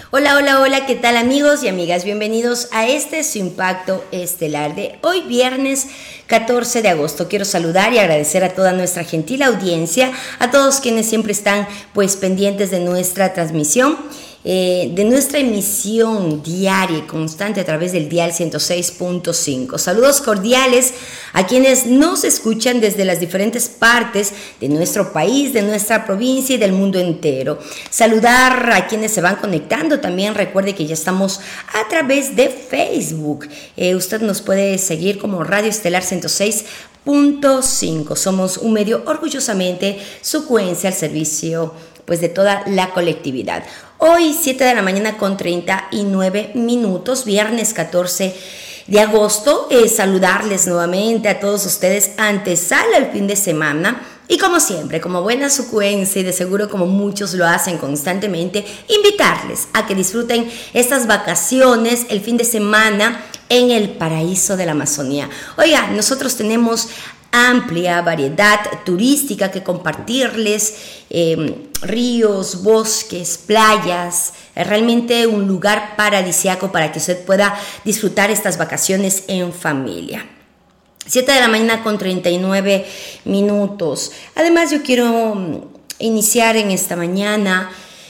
Hola, hola, hola, ¿qué tal amigos y amigas? Bienvenidos a su Impacto Estelar de hoy viernes 14 de agosto. Quiero saludar y agradecer a toda nuestra gentil audiencia, a todos quienes siempre están pendientes de nuestra transmisión. De nuestra emisión diaria y constante a través del dial 106.5. Saludos cordiales a quienes nos escuchan desde las diferentes partes de nuestro país, de nuestra provincia y del mundo entero. Saludar a quienes se van conectando. También recuerde que ya estamos a través de Facebook. Usted nos puede seguir como Radio Estelar 106.5. Somos un medio orgullosamente sucuense al servicio de toda la colectividad. Hoy 7 de la mañana con 39 minutos, viernes 14 de agosto. Saludarles nuevamente a todos ustedes, antesala el fin de semana. Y como siempre, como buena sucuense y de seguro como muchos lo hacen constantemente, invitarles a que disfruten estas vacaciones, el fin de semana en el paraíso de la Amazonía. Oiga, nosotros tenemos amplia variedad turística que compartirles, ríos, bosques, playas, realmente un lugar paradisíaco para que usted pueda disfrutar estas vacaciones en familia. 7 de la mañana con 39 minutos. Además, yo quiero iniciar en esta mañana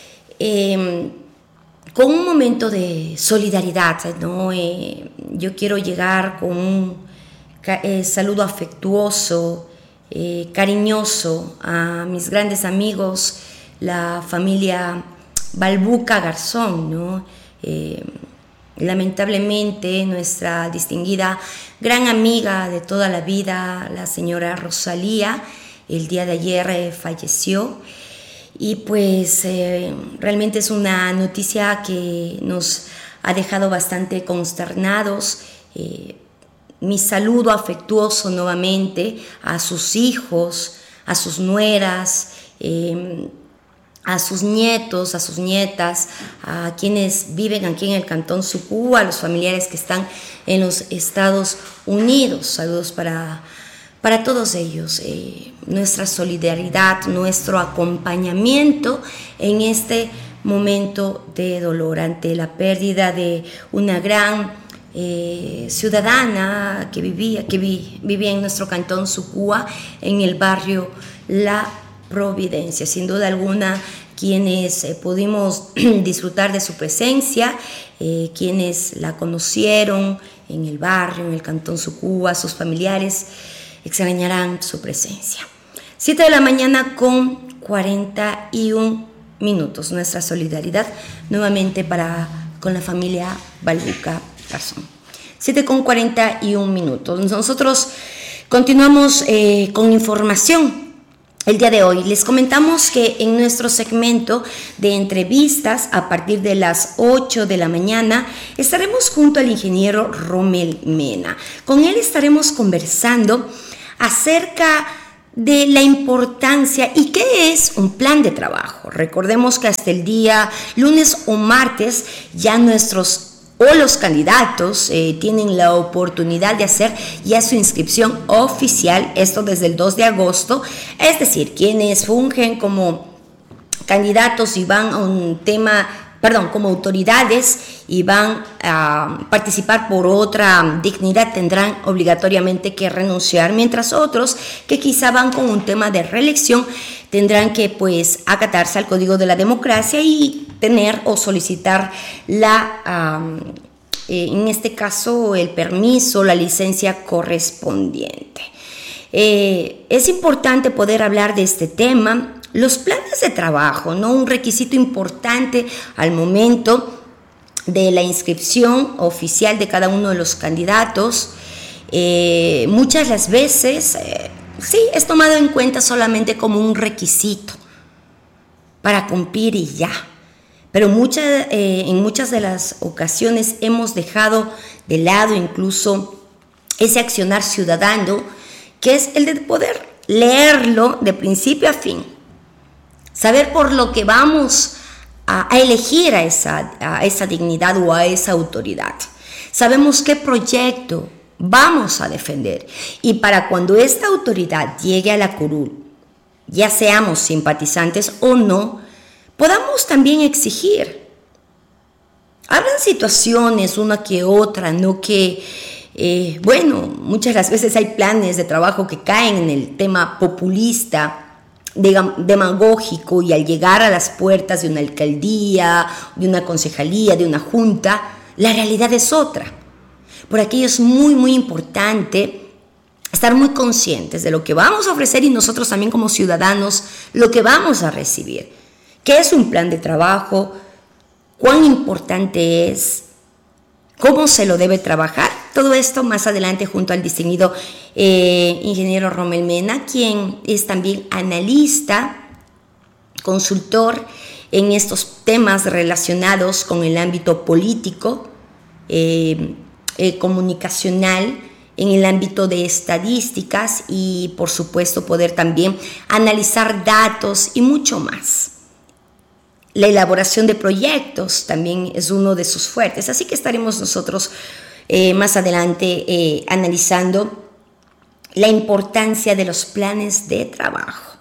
con un momento de solidaridad, ¿no? Yo quiero llegar con un saludo afectuoso, cariñoso a mis grandes amigos, la familia Balbuca Garzón, ¿no? Lamentablemente nuestra distinguida gran amiga de toda la vida, la señora Rosalía, el día de ayer falleció y realmente es una noticia que nos ha dejado bastante consternados. Mi saludo afectuoso nuevamente a sus hijos, a sus nueras, a sus nietos, a sus nietas, a quienes viven aquí en el Cantón Sucú, a los familiares que están en los Estados Unidos. Saludos para todos ellos. Nuestra solidaridad, nuestro acompañamiento en este momento de dolor ante la pérdida de una gran ciudadana que vivía en nuestro cantón Sucúa, en el barrio La Providencia. Sin duda alguna, quienes pudimos disfrutar de su presencia, quienes la conocieron en el barrio, en el cantón Sucúa, sus familiares extrañarán su presencia. 7 de la mañana con 41 minutos. Nuestra solidaridad nuevamente con la familia Balbuca Garzón. 7 con 41 minutos. Nosotros continuamos con información. El día de hoy les comentamos que en nuestro segmento de entrevistas a partir de las 8 de la mañana estaremos junto al ingeniero Rommel Mena. Con él estaremos conversando acerca de la importancia y qué es un plan de trabajo. Recordemos que hasta el día lunes o martes ya los candidatos tienen la oportunidad de hacer ya su inscripción oficial, esto desde el 2 de agosto, es decir, quienes fungen como candidatos y van a como autoridades y van a participar por otra dignidad tendrán obligatoriamente que renunciar, mientras otros que quizá van con un tema de reelección tendrán que acatarse al Código de la Democracia y tener o solicitar en este caso el permiso, la licencia correspondiente. Es importante poder hablar de este tema. Los planes de trabajo, ¿no? Un requisito importante al momento de la inscripción oficial de cada uno de los candidatos. Muchas las veces sí es tomado en cuenta solamente como un requisito para cumplir y ya. Pero en muchas de las ocasiones hemos dejado de lado incluso ese accionar ciudadano, que es el de poder leerlo de principio a fin, saber por lo que vamos a elegir a esa dignidad o a esa autoridad. Sabemos qué proyecto vamos a defender y para cuando esta autoridad llegue a la curul, ya seamos simpatizantes o no, podamos también exigir Habrán situaciones, una que otra, ¿no? Que, muchas de las veces hay planes de trabajo que caen en el tema populista, demagógico, y al llegar a las puertas de una alcaldía, de una concejalía, de una junta, la realidad es otra. Por aquello es muy, muy importante estar muy conscientes de lo que vamos a ofrecer y nosotros también como ciudadanos lo que vamos a recibir. ¿Qué es un plan de trabajo? ¿Cuán importante es? ¿Cómo se lo debe trabajar? Todo esto más adelante junto al distinguido ingeniero Rommel Mena, quien es también analista, consultor en estos temas relacionados con el ámbito político, comunicacional, en el ámbito de estadísticas y por supuesto poder también analizar datos y mucho más. La elaboración de proyectos también es uno de sus fuertes, así que estaremos nosotros más adelante analizando la importancia de los planes de trabajo.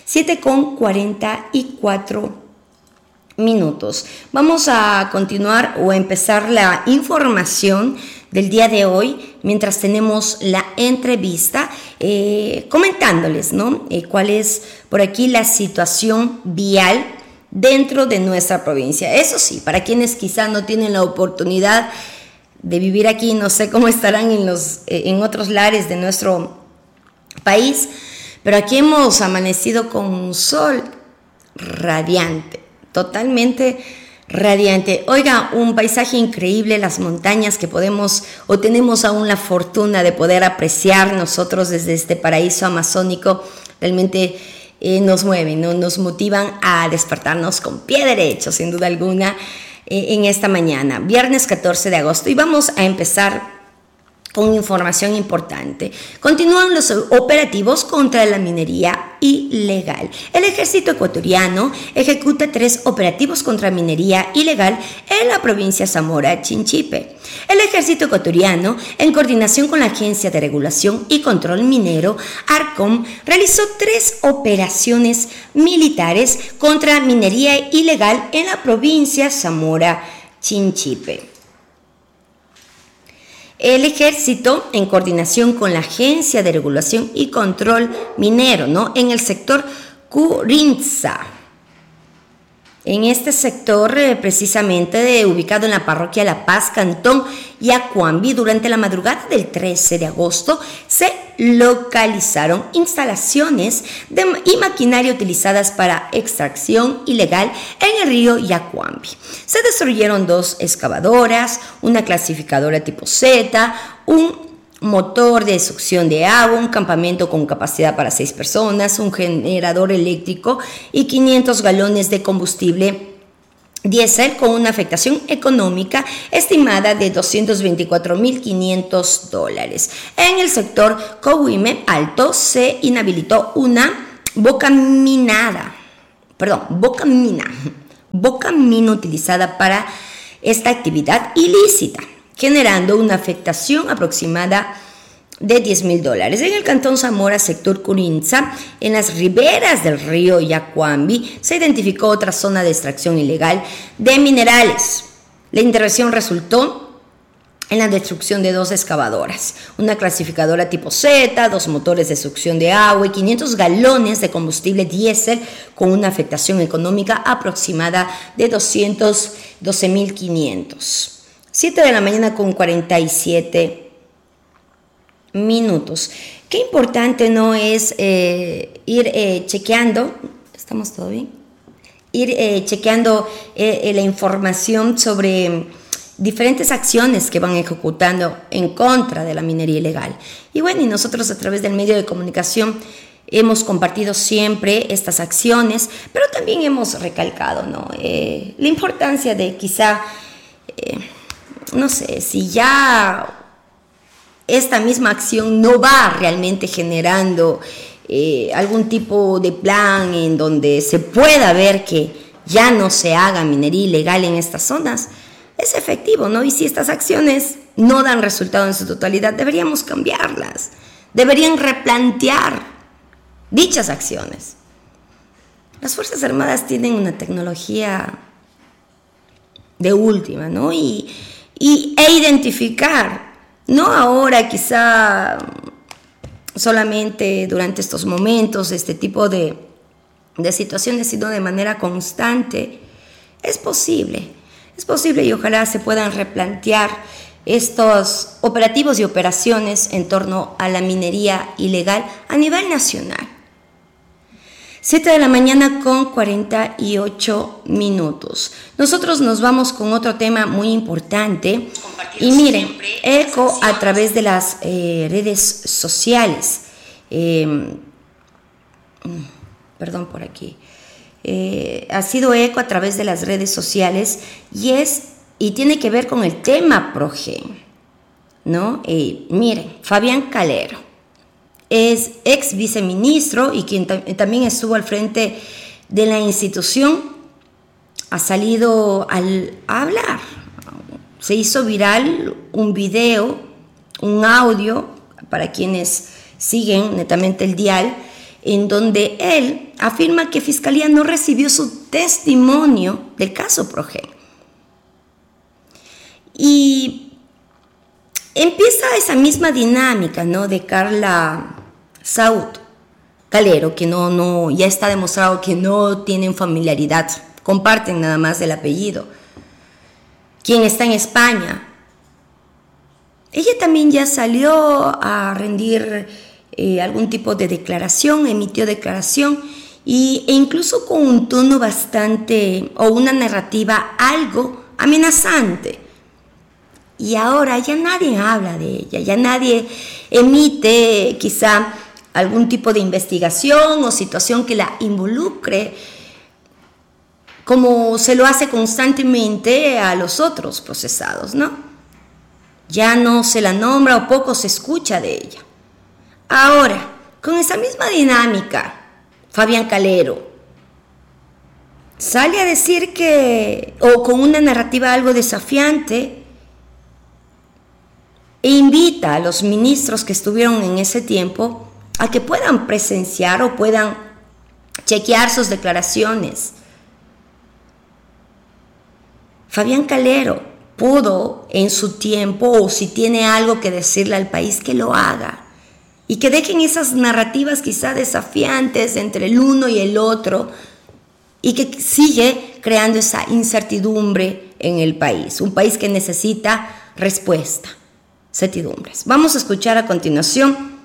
7:44 minutos. Vamos a continuar o a empezar la información del día de hoy mientras tenemos la entrevista comentándoles, ¿no? Cuál es por aquí la situación vial dentro de nuestra provincia. Eso sí, para quienes quizá no tienen la oportunidad de vivir aquí, no sé cómo estarán en otros lares de nuestro país, pero aquí hemos amanecido con un sol radiante, totalmente radiante. Oiga, un paisaje increíble, las montañas que podemos o tenemos aún la fortuna de poder apreciar nosotros desde este paraíso amazónico, realmente nos mueven, ¿no? Nos motivan a despertarnos con pie derecho, sin duda alguna, en esta mañana, viernes 14 de agosto. Y vamos a empezar con información importante. Continúan los operativos contra la minería ilegal. El ejército ecuatoriano ejecuta 3 operativos contra minería ilegal en la provincia Zamora Chinchipe. El ejército ecuatoriano, en coordinación con la Agencia de Regulación y Control Minero, ARCOM, realizó 3 operaciones militares contra minería ilegal en la provincia Zamora Chinchipe. El ejército, en coordinación con la Agencia de Regulación y Control Minero, ¿no? En el sector Curinza. En este sector, precisamente ubicado en la parroquia La Paz, Cantón Yacuambi, durante la madrugada del 13 de agosto, se localizaron instalaciones y maquinaria utilizadas para extracción ilegal en el río Yacuambi. Se destruyeron 2 excavadoras, una clasificadora tipo Z, un motor de succión de agua, un campamento con capacidad para 6 personas, un generador eléctrico y 500 galones de combustible diésel con una afectación económica estimada de $224.500. En el sector Cohuime Alto se inhabilitó una boca mina utilizada para esta actividad ilícita, generando una afectación aproximada de $10,000. En el cantón Zamora, sector Curinza, en las riberas del río Yacuambi, se identificó otra zona de extracción ilegal de minerales. La intervención resultó en la destrucción de 2 excavadoras, una clasificadora tipo Z, 2 motores de succión de agua y 500 galones de combustible diésel con una afectación económica aproximada de $212.500. 7:47 minutos. Qué importante no es ir chequeando, ¿estamos todo bien? Ir chequeando la información sobre diferentes acciones que van ejecutando en contra de la minería ilegal. Y bueno, y nosotros a través del medio de comunicación hemos compartido siempre estas acciones, pero también hemos recalcado, ¿no? La importancia de quizá, no sé, si ya esta misma acción no va realmente generando algún tipo de plan en donde se pueda ver que ya no se haga minería ilegal en estas zonas, es efectivo, ¿no? Y si estas acciones no dan resultado en su totalidad, deberíamos cambiarlas, deberían replantear dichas acciones. Las Fuerzas Armadas tienen una tecnología de última, ¿no? E identificar, no ahora quizá solamente durante estos momentos, este tipo de situaciones, sino de manera constante. Es posible y ojalá se puedan replantear estos operativos y operaciones en torno a la minería ilegal a nivel nacional. 7:48 a.m. Nosotros nos vamos con otro tema muy importante. Y miren, eco a través de las redes sociales. Perdón por aquí. Ha sido eco a través de las redes sociales y tiene que ver con el tema Progen, ¿no? Miren, Fabián Calero es ex viceministro y quien también estuvo al frente de la institución, ha salido a hablar. Se hizo viral un video, un audio, para quienes siguen netamente el dial, en donde él afirma que Fiscalía no recibió su testimonio del caso Progen. Y empieza esa misma dinámica, ¿no?, de Carla Saúd Calero, que no ya está demostrado que no tienen familiaridad, comparten nada más el apellido. Quien está en España. Ella también ya salió a rendir algún tipo de declaración, emitió declaración e incluso con un tono bastante, o una narrativa algo amenazante. Y ahora ya nadie habla de ella, ya nadie emite quizá algún tipo de investigación o situación que la involucre, como se lo hace constantemente a los otros procesados, ¿no? Ya no se la nombra o poco se escucha de ella. Ahora, con esa misma dinámica, Fabián Calero sale a decir o con una narrativa algo desafiante, e invita a los ministros que estuvieron en ese tiempo a que puedan presenciar o puedan chequear sus declaraciones. Fabián Calero pudo en su tiempo, o si tiene algo que decirle al país, que lo haga. Y que dejen esas narrativas quizá desafiantes entre el uno y el otro, y que sigue creando esa incertidumbre en el país. Un país que necesita respuesta, certidumbres. Vamos a escuchar a continuación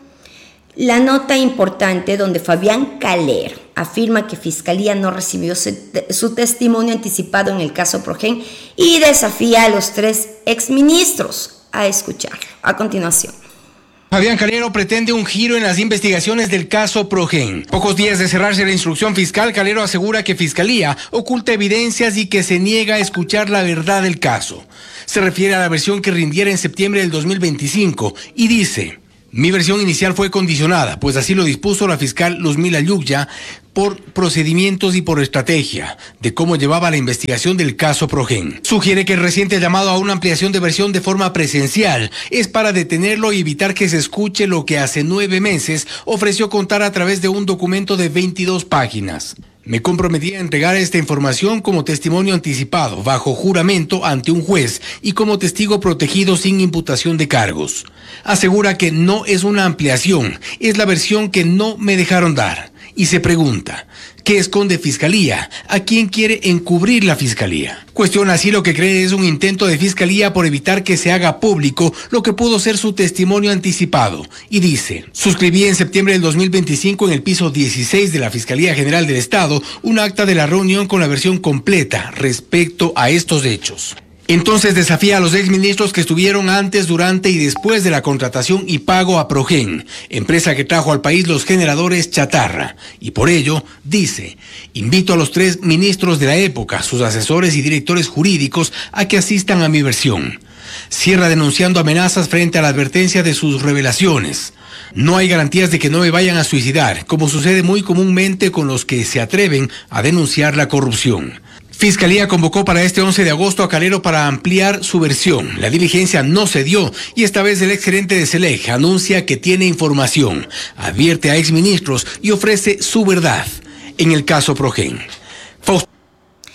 la nota importante donde Fabián Calero afirma que Fiscalía no recibió su testimonio anticipado en el caso Progen y desafía a los 3 exministros a escucharlo. A continuación. Fabián Calero pretende un giro en las investigaciones del caso Progen. Pocos días de cerrarse la instrucción fiscal, Calero asegura que Fiscalía oculta evidencias y que se niega a escuchar la verdad del caso. Se refiere a la versión que rindiera en septiembre del 2025 y dice: mi versión inicial fue condicionada, pues así lo dispuso la fiscal Luzmila Yucya, por procedimientos y por estrategia de cómo llevaba la investigación del caso Progen. Sugiere que el reciente llamado a una ampliación de versión de forma presencial es para detenerlo y evitar que se escuche lo que hace 9 meses ofreció contar a través de un documento de 22 páginas. Me comprometí a entregar esta información como testimonio anticipado, bajo juramento ante un juez y como testigo protegido sin imputación de cargos. Asegura que no es una ampliación, es la versión que no me dejaron dar. Y se pregunta, ¿qué esconde Fiscalía? ¿A quién quiere encubrir la Fiscalía? Cuestiona así lo que cree es un intento de Fiscalía por evitar que se haga público lo que pudo ser su testimonio anticipado. Y dice: suscribí en septiembre del 2025 en el piso 16 de la Fiscalía General del Estado un acta de la reunión con la versión completa respecto a estos hechos. Entonces desafía a los exministros que estuvieron antes, durante y después de la contratación y pago a Progen, empresa que trajo al país los generadores chatarra. Y por ello, dice, invito a los 3 ministros de la época, sus asesores y directores jurídicos, a que asistan a mi versión. Cierra denunciando amenazas frente a la advertencia de sus revelaciones. No hay garantías de que no me vayan a suicidar, como sucede muy comúnmente con los que se atreven a denunciar la corrupción. Fiscalía convocó para este 11 de agosto a Calero para ampliar su versión. La diligencia no se dio y esta vez el exgerente de SELEC anuncia que tiene información, advierte a exministros y ofrece su verdad en el caso Progen.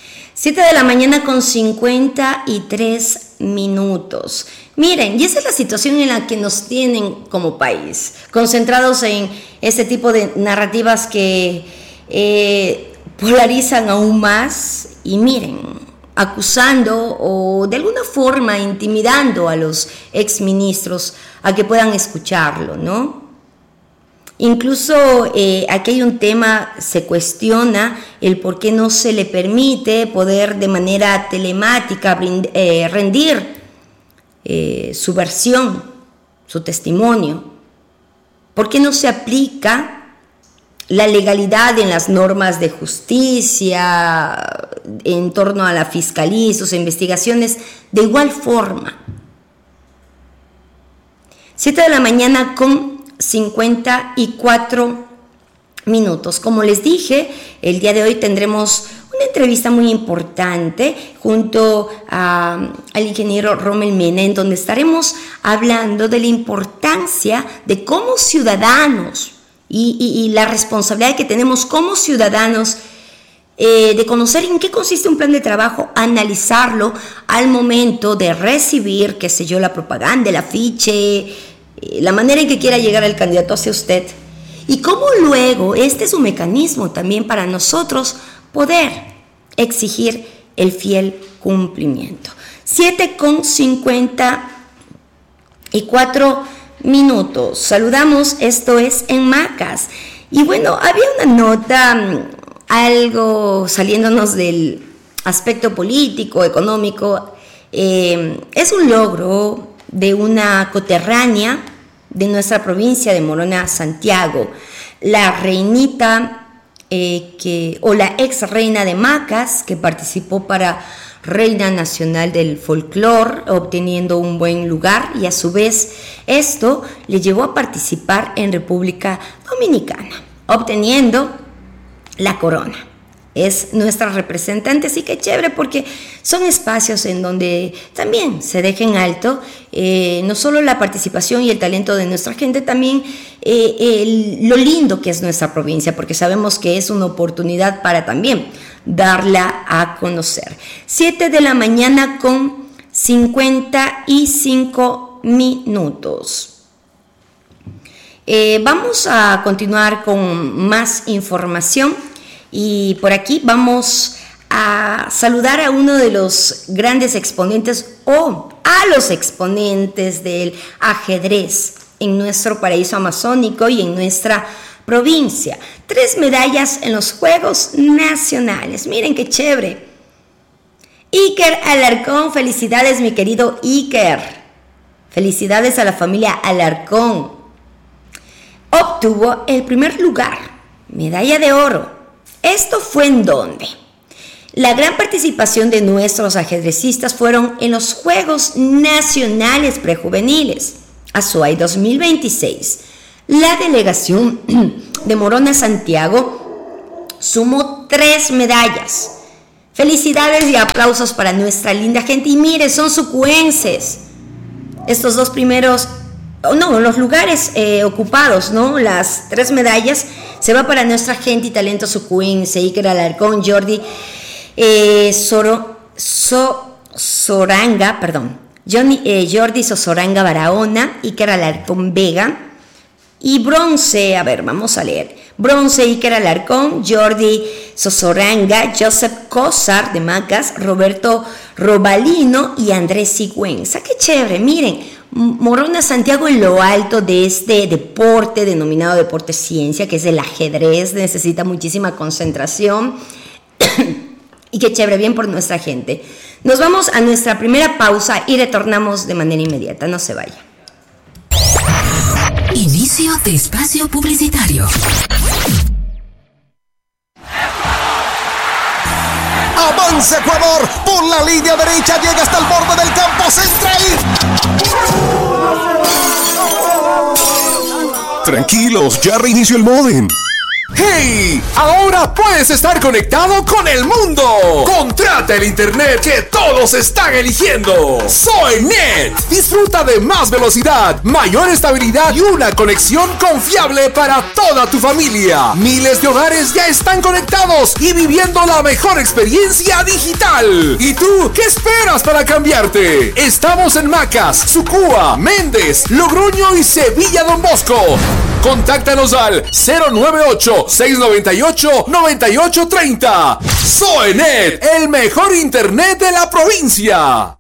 7 de la mañana con 53 minutos. Miren, y esa es la situación en la que nos tienen como país, concentrados en este tipo de narrativas que polarizan aún más y miren, acusando o de alguna forma intimidando a los exministros a que puedan escucharlo, ¿no? Incluso aquí hay un tema, se cuestiona el por qué no se le permite poder de manera telemática rendir su versión, su testimonio. ¿Por qué no se aplica la legalidad en las normas de justicia en torno a la fiscalía y sus investigaciones de igual forma? 7 de la mañana con 54 minutos. Como les dije, el día de hoy tendremos una entrevista muy importante junto al ingeniero Rommel Mena, en donde estaremos hablando de la importancia de como ciudadanos y la responsabilidad que tenemos como ciudadanos de conocer en qué consiste un plan de trabajo, analizarlo al momento de recibir, qué sé yo, la propaganda, el afiche, la manera en que quiera llegar el candidato hacia usted, y cómo luego este es un mecanismo también para nosotros poder exigir el fiel cumplimiento. 7 con 54 minutos. Saludamos, esto es en Macas. Y bueno, había una nota, algo saliéndonos del aspecto político, económico. Es un logro de una coterránea de nuestra provincia de Morona, Santiago, la reinita o la ex reina de Macas, que participó para Reina Nacional del Folclor, obteniendo un buen lugar, y a su vez esto le llevó a participar en República Dominicana, obteniendo la corona. Es nuestra representante, así que chévere, porque son espacios en donde también se deja en alto no solo la participación y el talento de nuestra gente, también lo lindo que es nuestra provincia, porque sabemos que es una oportunidad para también darla a conocer. 7 de la mañana con 55 minutos. Vamos a continuar con más información. Y por aquí vamos a saludar a uno de los grandes exponentes o a los exponentes del ajedrez en nuestro paraíso amazónico y en nuestra provincia. 3 medallas en los Juegos Nacionales. Miren qué chévere. Iker Alarcón, felicidades mi querido Iker. Felicidades a la familia Alarcón. Obtuvo el primer lugar, medalla de oro. ¿Esto fue en dónde? La gran participación de nuestros ajedrecistas fueron en los Juegos Nacionales Prejuveniles, Azuay 2026. La delegación de Morona Santiago sumó 3 medallas. Felicidades y aplausos para nuestra linda gente. Y mire, son sucuenses. Estos 2 primeros... los lugares ocupados, ¿no? Las 3 medallas se va para nuestra gente y talento sucuense, Iker Alarcón, Jordi Jordi Sosoranga Barahona, Iker Alarcón Vega. Y bronce, a ver, vamos a leer. Bronce, Iker Alarcón, Jordi Sosoranga, Joseph Cosar de Macas, Roberto Robalino y Andrés Sigüenza. ¡Qué chévere! Miren, Morona Santiago en lo alto de este deporte denominado deporte ciencia, que es el ajedrez, necesita muchísima concentración. Y qué chévere, bien por nuestra gente. Nos vamos a nuestra primera pausa y retornamos de manera inmediata. No se vaya. Inicio de espacio publicitario. Avanza Ecuador, por la línea derecha llega hasta el borde del campo central. Tranquilos, ya reinició el módem. ¡Hey! Ahora puedes estar conectado con el mundo. Contrata el internet que todos están eligiendo. Soynet. Disfruta de más velocidad, mayor estabilidad y una conexión confiable para toda tu familia. Miles de hogares ya están conectados y viviendo la mejor experiencia digital. ¿Y tú qué esperas para cambiarte? Estamos en Macas, Sucúa, Méndez, Logroño y Sevilla Don Bosco. Contáctanos al 098-698-9830. Soynet, el mejor internet de la provincia.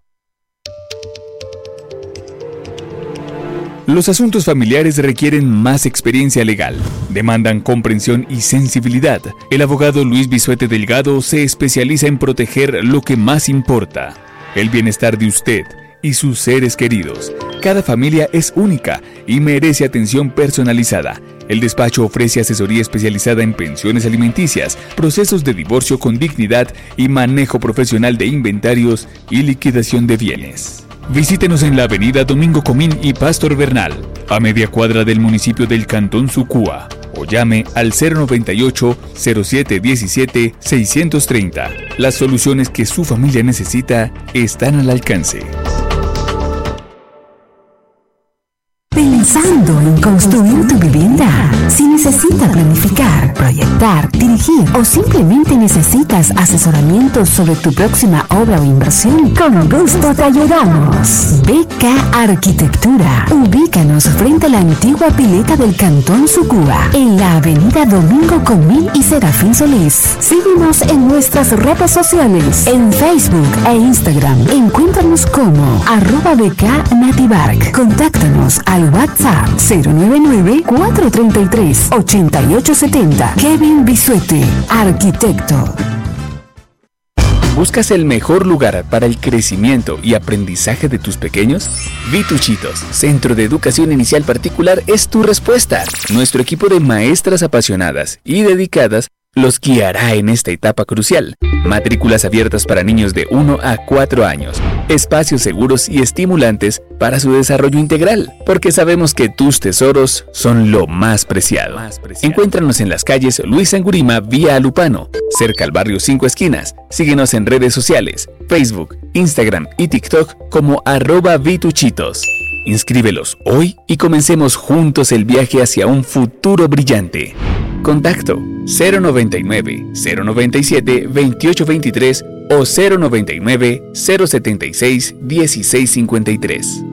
Los asuntos familiares requieren más experiencia legal, demandan comprensión y sensibilidad. El abogado Luis Bisuete Delgado se especializa en proteger lo que más importa, el bienestar de usted y sus seres queridos. Cada familia es única y merece atención personalizada. El despacho ofrece asesoría especializada en pensiones alimenticias, procesos de divorcio con dignidad y manejo profesional de inventarios y liquidación de bienes. Visítenos en la avenida Domingo Comín y Pastor Bernal, a media cuadra del municipio del Cantón Sucúa, o llame al 098-0717-630. Las soluciones que su familia necesita están al alcance. Pensando en construir tu vivienda. Si necesitas planificar, proyectar, dirigir o simplemente necesitas asesoramiento sobre tu próxima obra o inversión, con gusto te ayudamos. BK Arquitectura. Ubícanos frente a la antigua pileta del Cantón Sucúa, en la avenida Domingo Comín y Serafín Solís. Síguenos en nuestras redes sociales, en Facebook e Instagram. Encuéntranos como @BK-Nativark. Contáctanos al WhatsApp 099-433-8870. Kevin Bisuete, arquitecto. ¿Buscas el mejor lugar para el crecimiento y aprendizaje de tus pequeños? Vituchitos, Centro de Educación Inicial Particular, es tu respuesta. Nuestro equipo de maestras apasionadas y dedicadas los guiará en esta etapa crucial. Matrículas abiertas para niños de 1 a 4 años. Espacios seguros y estimulantes para su desarrollo integral, porque sabemos que tus tesoros son lo más preciado. Encuéntranos en las calles Luis Angurima vía Alupano, cerca al barrio 5 Esquinas. Síguenos en redes sociales, Facebook, Instagram y TikTok como @Vituchitos. Inscríbelos hoy y comencemos juntos el viaje hacia un futuro brillante. Contacto 099-097-2823 o 099-076-1653.